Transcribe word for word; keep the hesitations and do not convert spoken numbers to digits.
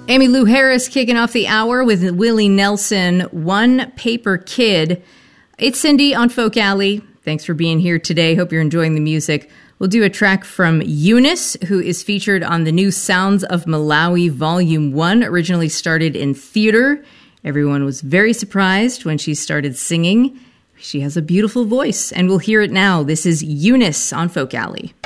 Emmylou Harris kicking off the hour with Willie Nelson, One Paper Kid. It's Cindy on Folk Alley. Thanks for being here today. Hope you're enjoying the music. We'll do a track from Eunice, who is featured on the new Sounds of Malawi Volume one, originally started in theater. Everyone was very surprised when she started singing. She has a beautiful voice, and we'll hear it now. This is Eunice on Folk Alley.